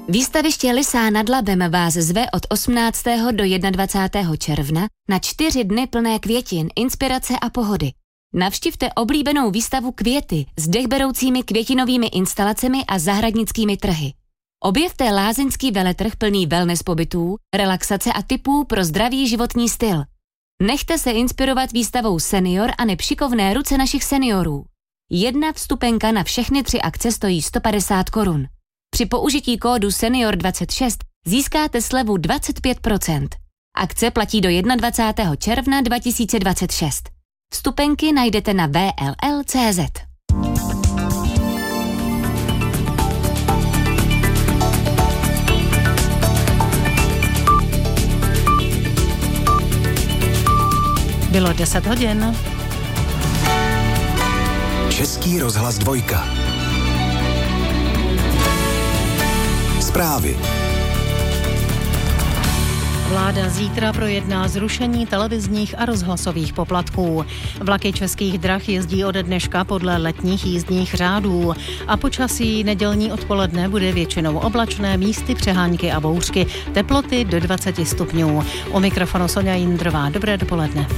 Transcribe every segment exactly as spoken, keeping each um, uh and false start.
Výstaviště Lysá nad Labem vás zve od osmnáctého do dvacátého prvního června na čtyři dny plné květin, inspirace a pohody. Navštivte oblíbenou výstavu Květy s dechberoucími květinovými instalacemi a zahradnickými trhy. Objevte lázeňský veletrh plný wellness pobytů, relaxace a tipů pro zdravý životní styl. Nechte se inspirovat výstavou Senior a nepšikovné ruce našich seniorů. Jedna vstupenka na všechny tři akce stojí sto padesát korun. Při použití kódu senior dvacet šest získáte slevu dvacet pět procent. Akce platí do dvacátého prvního června dva tisíce dvacet šest. Vstupenky najdete na w l l tečka c z. Bylo deset hodin. Český rozhlas dvojka. Zprávy. Vláda zítra projedná zrušení televizních a rozhlasových poplatků. Vlaky Českých drah jezdí ode dneška podle letních jízdních řádů a počasí nedělní odpoledne bude většinou oblačné, místy přehánky a bouřky, teploty do dvacet stupňů. U mikrofonu Sonja Jindrová. Dobré dopoledne.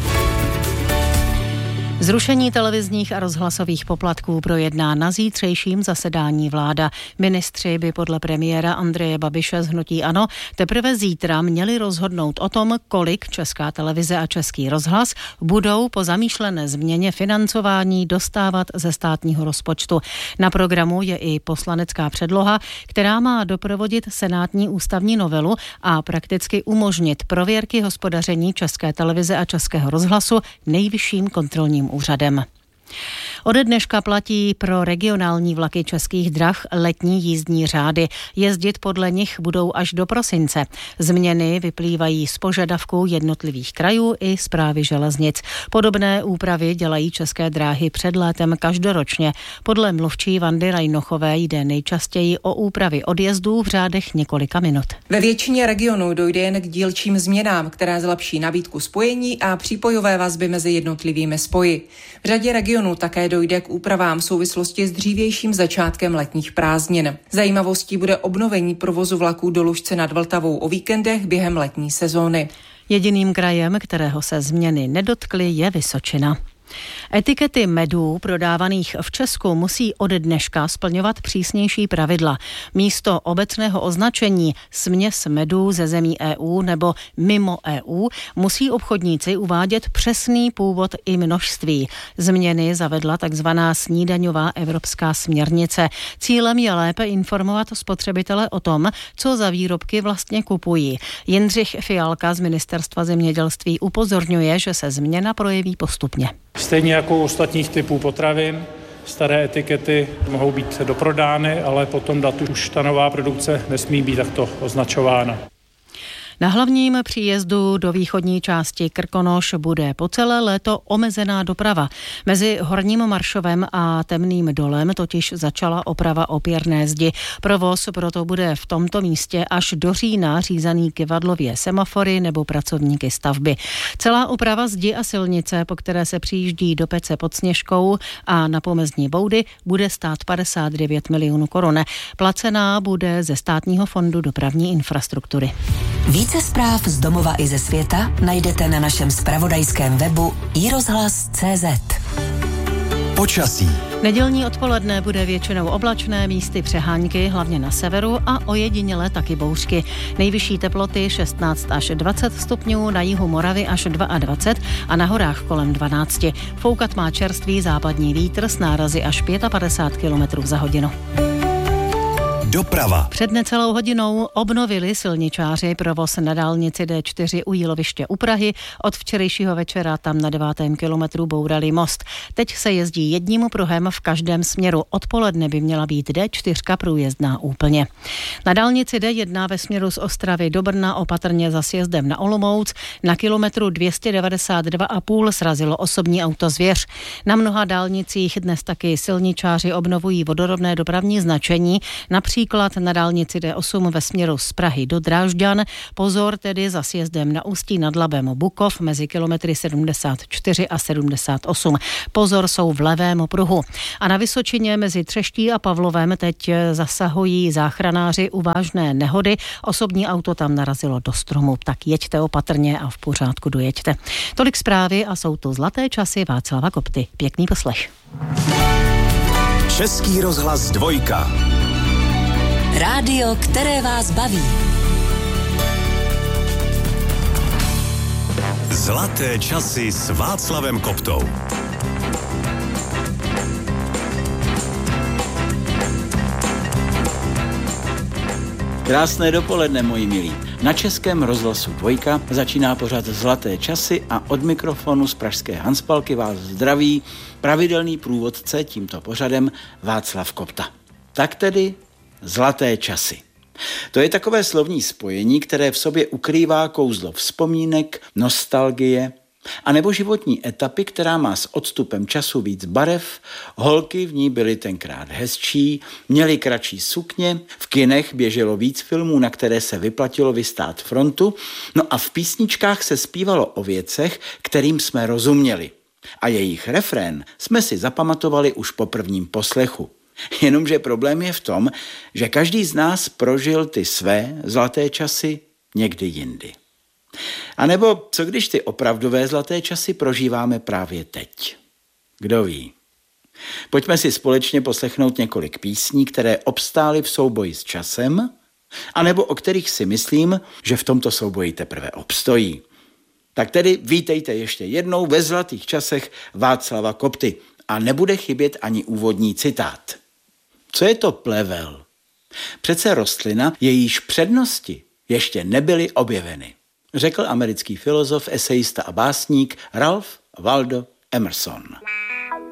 Zrušení televizních a rozhlasových poplatků projedná na zítřejším zasedání vláda. Ministři by podle premiéra Andreje Babiše z hnutí ANO teprve zítra měli rozhodnout o tom, kolik Česká televize a Český rozhlas budou po zamýšlené změně financování dostávat ze státního rozpočtu. Na programu je i poslanecká předloha, která má doprovodit senátní ústavní novelu a prakticky umožnit prověrky hospodaření České televize a Českého rozhlasu Nejvyšším kontrolním úřadem. Ode dneška platí pro regionální vlaky Českých drah letní jízdní řády. Jezdit podle nich budou až do prosince. Změny vyplývají z požadavků jednotlivých krajů i správy železnic. Podobné úpravy dělají České dráhy před létem každoročně. Podle mluvčí Vandy Rajnochové jde nejčastěji o úpravy odjezdů v řádech několika minut. Ve většině regionů dojde jen k dílčím změnám, které zlepší nabídku spojení a přípojové vazby mezi jednotlivými spoji. V řadě regionů také dojde k úpravám v souvislosti s dřívějším začátkem letních prázdnin. Zajímavostí bude obnovení provozu vlaků do Lužce nad Vltavou o víkendech během letní sezóny. Jediným krajem, kterého se změny nedotkly, je Vysočina. Etikety medů prodávaných v Česku musí ode dneška splňovat přísnější pravidla. Místo obecného označení směs medů ze zemí E U nebo mimo E U musí obchodníci uvádět přesný původ i množství. Změny zavedla takzvaná snídaňová evropská směrnice. Cílem je lépe informovat spotřebitele o tom, co za výrobky vlastně kupují. Jindřich Fialka z Ministerstva zemědělství upozorňuje, že se změna projeví postupně. Stejně jako u ostatních typů potravin, staré etikety mohou být doprodány, ale po tom datu už ta nová produkce nesmí být takto označována. Na hlavním příjezdu do východní části Krkonoš bude po celé léto omezená doprava. Mezi Horním Maršovem a Temným dolem totiž začala oprava opěrné zdi. Provoz proto bude v tomto místě až do října řízaný kyvadlově semafory nebo pracovníky stavby. Celá oprava zdi a silnice, po které se přijíždí do Pece pod Sněžkou a na Pomezní Boudy, bude stát padesát devět milionů korun. Placená bude ze Státního fondu dopravní infrastruktury. Více zpráv z domova i ze světa najdete na našem zpravodajském webu i rozhlas tečka cé zet. Počasí. Nedělní odpoledne bude většinou oblačné, místy přehánky, hlavně na severu a ojediněle taky bouřky. Nejvyšší teploty šestnáct až dvacet stupňů, na jihu Moravy až dvacet dva a na horách kolem dvanáct. Foukat má čerstvý západní vítr s nárazy až padesát pět kilometrů za hodinu. Doprava. Před necelou hodinou obnovili silničáři provoz na dálnici D čtyři u Jíloviště u Prahy. Od včerejšího večera tam na devátém kilometru bourali most. Teď se jezdí jedním pruhem v každém směru. Odpoledne by měla být D čtyři průjezdná úplně. Na dálnici D jedna ve směru z Ostravy do Brna opatrně za sjezdem na Olomouc na kilometru dvě stě devadesát dva a půl srazilo osobní auto Zvěř. Na mnoha dálnicích dnes taky silničáři obnovují vodorovné dopravní značení, například Například na dálnici D osm ve směru z Prahy do Drážďan. Pozor tedy za sjezdem na Ústí nad Labem Bukov mezi kilometry sedmdesát čtyři a sedmdesát osm. Pozor, jsou v levém pruhu. A na Vysočině mezi Třeští a Pavlovem teď zasahují záchranáři u vážné nehody. Osobní auto tam narazilo do stromu. Tak jeďte opatrně a v pořádku dojeďte. Tolik zprávy a jsou to zlaté časy Václava Kopty. Pěkný poslech. Český rozhlas dvojka. Rádio, které vás baví. Zlaté časy s Václavem Koptou. Krásné dopoledne, moji milí. Na Českém rozhlasu dvojka začíná pořad Zlaté časy a od mikrofonu z pražské Hanspalky vás zdraví pravidelný průvodce tímto pořadem Václav Kopta. Tak tedy Zlaté časy. To je takové slovní spojení, které v sobě ukrývá kouzlo vzpomínek, nostalgie, a nebo životní etapy, která má s odstupem času víc barev, holky v ní byly tenkrát hezčí, měly kratší sukně, v kinech běželo víc filmů, na které se vyplatilo vystát frontu, no a v písničkách se zpívalo o věcech, kterým jsme rozuměli. A jejich refrén jsme si zapamatovali už po prvním poslechu. Jenomže problém je v tom, že každý z nás prožil ty své zlaté časy někdy jindy. A nebo co když ty opravdové zlaté časy prožíváme právě teď? Kdo ví? Pojďme si společně poslechnout několik písní, které obstály v souboji s časem, anebo o kterých si myslím, že v tomto souboji teprve obstojí. Tak tedy vítejte ještě jednou ve zlatých časech Václava Kopty a nebude chybět ani úvodní citát. Co je to plevel? Přece rostlina, jejíž přednosti ještě nebyly objeveny, řekl americký filozof, esejista a básník Ralph Waldo Emerson.